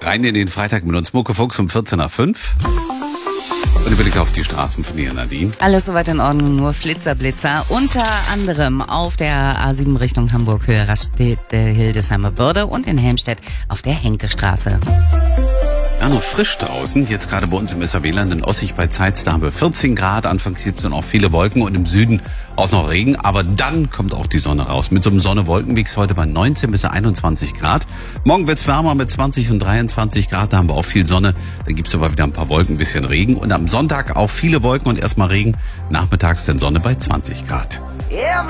Rein in den Freitag mit uns Muckefuchs um 14 nach 5. Und Überblick auf die Straßen von dir, Nadine. Alles soweit in Ordnung, nur Flitzer. Unter anderem auf der A7 Richtung Hamburg, Höhe Raststätte Hildesheimer Börde und in Helmstedt auf der Henkestraße. Ja, noch frisch draußen. Jetzt gerade bei uns im SAW-Land in Ossig bei Zeitz, da haben wir 14 Grad, Anfang 17 auch viele Wolken und im Süden auch noch Regen. Aber dann kommt auch die Sonne raus. Mit so einem Sonne-Wolken-Mix heute bei 19 bis 21 Grad. Morgen wird's wärmer mit 20 und 23 Grad. Da haben wir auch viel Sonne. Dann gibt's aber wieder ein paar Wolken, ein bisschen Regen. Und am Sonntag auch viele Wolken und erstmal Regen. Nachmittags dann Sonne bei 20 Grad.